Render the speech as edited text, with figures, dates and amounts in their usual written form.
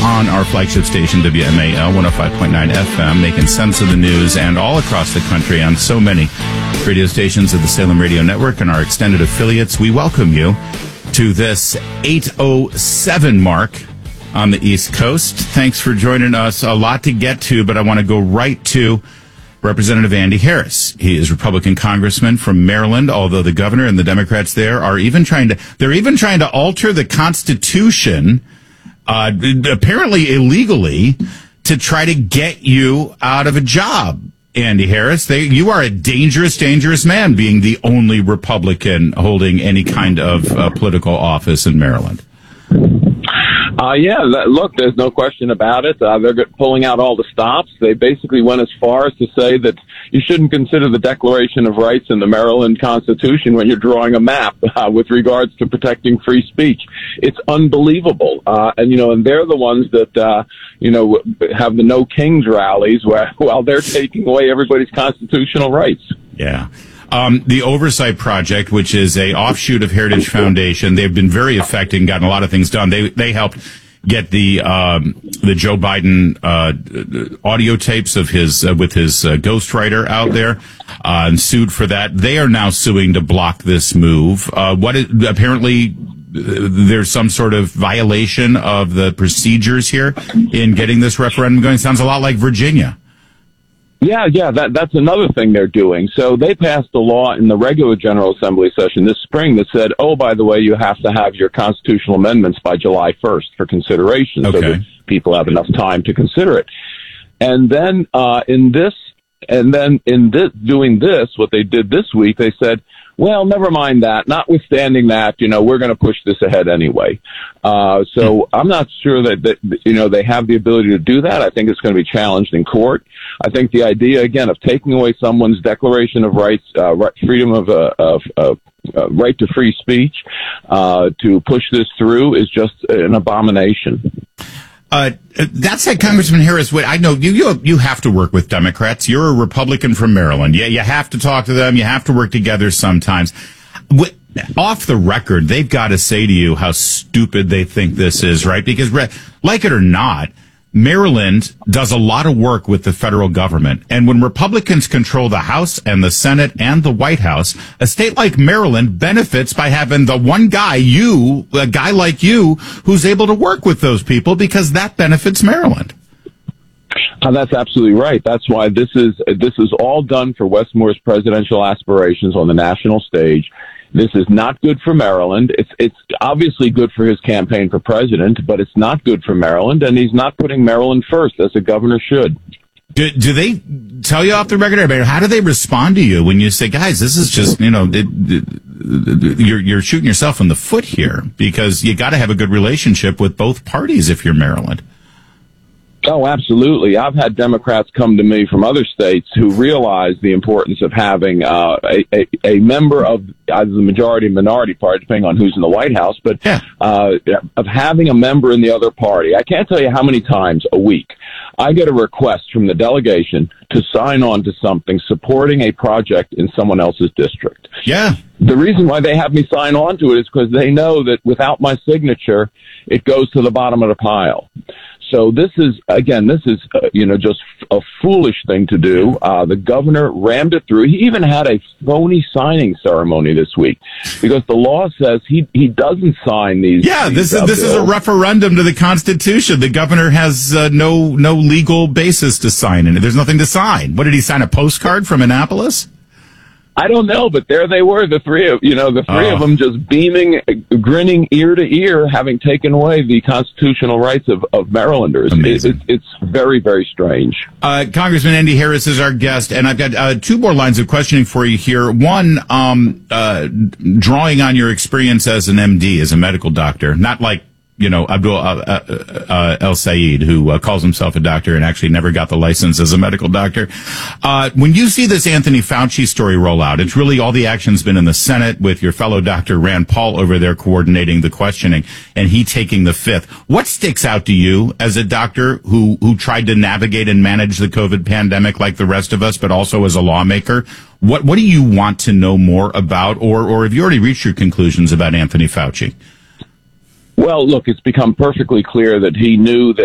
on our flagship station, WMAL 105.9 FM, making sense of the news, and all across the country on so many radio stations of the Salem Radio Network and our extended affiliates. We welcome you to this 8:07 mark on the East Coast. Thanks for joining us. A lot to get to, but I want to go right to Representative Andy Harris. He is Republican congressman from Maryland, although the governor and the Democrats there are even trying to alter the Constitution, apparently illegally, to try to get you out of a job. Andy Harris, you are a dangerous, dangerous man, being the only Republican holding any kind of political office in Maryland. Look, there's no question about it. They're pulling out all the stops. They basically went as far as to say that you shouldn't consider the Declaration of Rights in the Maryland Constitution when you're drawing a map with regards to protecting free speech. It's unbelievable. And they're the ones that, have the No Kings rallies while they're taking away everybody's constitutional rights. Yeah. The Oversight Project, which is a offshoot of Heritage Foundation, they've been very effective and gotten a lot of things done. They helped get the Joe Biden audio tapes of his with his ghostwriter out there and sued for that. They are now suing to block this move. Apparently there's some sort of violation of the procedures here in getting this referendum going. Sounds a lot like Virginia. Yeah, that's another thing they're doing. So they passed a law in the regular General Assembly session this spring that said, oh, by the way, you have to have your constitutional amendments by July 1st for consideration, so that people have enough time to consider it. And then doing this, what they did this week, they said, well, never mind that. Notwithstanding that, we're going to push this ahead anyway. So I'm not sure that they have the ability to do that. I think it's going to be challenged in court. I think the idea, again, of taking away someone's Declaration of Rights, freedom of right to free speech, to push this through is just an abomination. That said, Congressman Harris, I know you have to work with Democrats. You're a Republican from Maryland. Yeah, you have to talk to them. You have to work together sometimes. Off the record, they've got to say to you how stupid they think this is, right? Because, like it or not, Maryland does a lot of work with the federal government. And when Republicans control the House and the Senate and the White House, a state like Maryland benefits by having the one guy, a guy like you, who's able to work with those people, because that benefits Maryland. That's absolutely right. That's why this is all done for Wes Moore's presidential aspirations on the national stage. This is not good for Maryland. It's obviously good for his campaign for president, but it's not good for Maryland, and he's not putting Maryland first, as a governor should. Do they tell you off the record? I mean, how do they respond to you when you say, guys, this is just, you're shooting yourself in the foot here, because you got to have a good relationship with both parties if you're Maryland? Oh, absolutely. I've had Democrats come to me from other states who realize the importance of having a member of either the majority or minority party, depending on who's in the White House, but of having a member in the other party. I can't tell you how many times a week I get a request from the delegation to sign on to something supporting a project in someone else's district. Yeah. The reason why they have me sign on to it is because they know that without my signature, it goes to the bottom of the pile. So this is just a foolish thing to do. The governor rammed it through. He even had a phony signing ceremony this week, because the law says he doesn't sign these. Yeah, this is a referendum to the Constitution. The governor has no legal basis to sign it. There's nothing to sign. What did he sign? A postcard from Annapolis? I don't know, but there they were, the three of them, just beaming, grinning ear to ear, having taken away the constitutional rights of Marylanders. It's very, very strange. Congressman Andy Harris is our guest, and I've got two more lines of questioning for you here. One, drawing on your experience as an MD, as a medical doctor, not like Abdul El Sayed, who calls himself a doctor and actually never got the license as a medical doctor. When you see this Anthony Fauci story roll out, it's really all the action's been in the Senate with your fellow Dr. Rand Paul over there coordinating the questioning and he taking the fifth. What sticks out to you as a doctor who tried to navigate and manage the COVID pandemic like the rest of us, but also as a lawmaker? What do you want to know more about, or have you already reached your conclusions about Anthony Fauci? Well, look, it's become perfectly clear that he knew that